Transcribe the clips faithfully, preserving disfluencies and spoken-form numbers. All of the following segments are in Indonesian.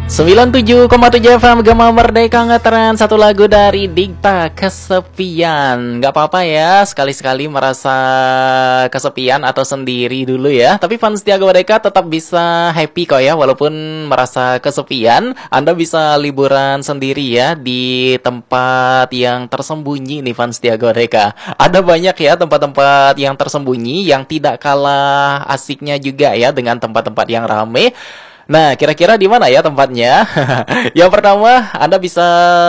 sembilan puluh tujuh koma tujuh F M Gema Merdeka ngetren satu lagu dari Dikta, Kesepian. Gak apa-apa ya, sekali-sekali merasa kesepian atau sendiri dulu ya. Tapi fans setia Gema Merdeka tetap bisa happy kok ya. Walaupun merasa kesepian, Anda bisa liburan sendiri ya di tempat yang tersembunyi nih fans setia Gema Merdeka. Ada banyak ya tempat-tempat yang tersembunyi yang tidak kalah asiknya juga ya dengan tempat-tempat yang rame. Nah, kira-kira di mana ya tempatnya? Yang pertama, Anda bisa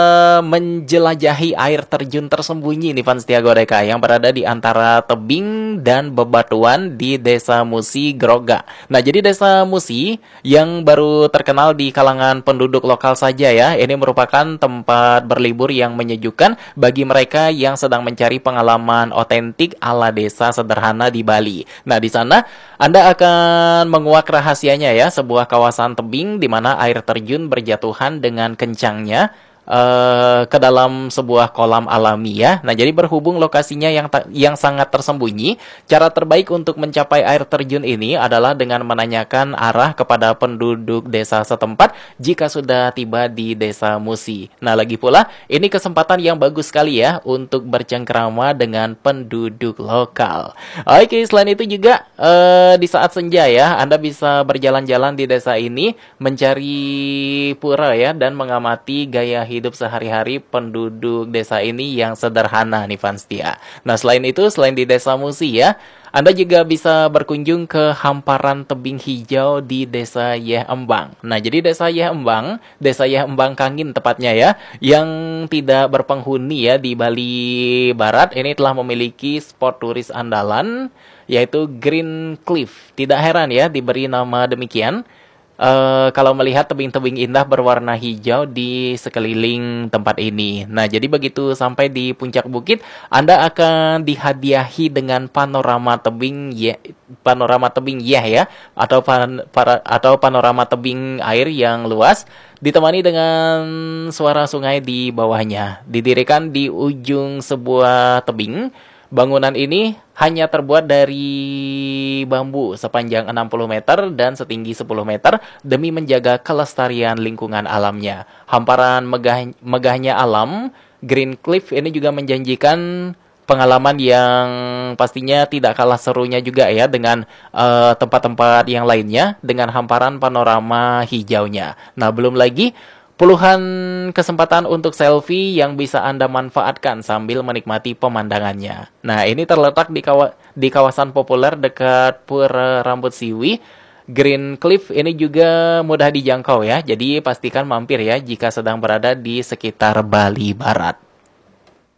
menjelajahi air terjun tersembunyi nih fans setia Goreka yang berada di antara tebing dan bebatuan di Desa Musi, Groga. Nah, jadi Desa Musi yang baru terkenal di kalangan penduduk lokal saja ya. Ini merupakan tempat berlibur yang menyejukkan bagi mereka yang sedang mencari pengalaman otentik ala desa sederhana di Bali. Nah, di sana Anda akan menguak rahasianya ya, sebuah kawasan kawasan tebing di mana air terjun berjatuhan dengan kencangnya uh, ke dalam sebuah kolam alami ya. Nah, jadi berhubung lokasinya yang ta- yang sangat tersembunyi, cara terbaik untuk mencapai air terjun ini adalah dengan menanyakan arah kepada penduduk desa setempat jika sudah tiba di Desa Musi. Nah, lagi pula ini kesempatan yang bagus sekali ya untuk bercengkrama dengan penduduk lokal. Oke, selain itu juga uh, di saat senja ya, Anda bisa berjalan-jalan di desa ini mencari pura ya dan mengamati gaya hidup sehari-hari penduduk desa ini yang sederhana nih fans setia. Nah, selain itu, selain di Desa Musi ya, Anda juga bisa berkunjung ke hamparan tebing hijau di Desa Yeh Embang. Nah, jadi Desa Yeh Embang, Desa Yeh Embang Kangin tepatnya ya, yang tidak berpenghuni ya di Bali Barat, ini telah memiliki spot turis andalan yaitu Green Cliff. Tidak heran ya diberi nama demikian. Uh, kalau melihat tebing-tebing indah berwarna hijau di sekeliling tempat ini. Nah, jadi begitu sampai di puncak bukit, Anda akan dihadiahi dengan panorama tebing ye, panorama tebing Yeh ya, atau pan, para, atau panorama tebing air yang luas, ditemani dengan suara sungai di bawahnya. Didirikan di ujung sebuah tebing. Bangunan ini hanya terbuat dari bambu sepanjang enam puluh meter dan setinggi sepuluh meter demi menjaga kelestarian lingkungan alamnya. Hamparan megah, megahnya alam, Green Cliff ini juga menjanjikan pengalaman yang pastinya tidak kalah serunya juga ya dengan uh, tempat-tempat yang lainnya dengan hamparan panorama hijaunya. Nah, belum lagi puluhan kesempatan untuk selfie yang bisa Anda manfaatkan sambil menikmati pemandangannya. Nah, ini terletak di, kawa- di kawasan populer dekat Pura Rambut Siwi. Green Cliff ini juga mudah dijangkau ya. Jadi pastikan mampir ya jika sedang berada di sekitar Bali Barat.